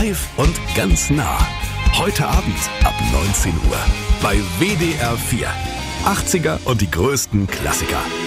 Live und ganz nah. Heute Abend ab 19 Uhr bei WDR 4. 80er und die größten Klassiker.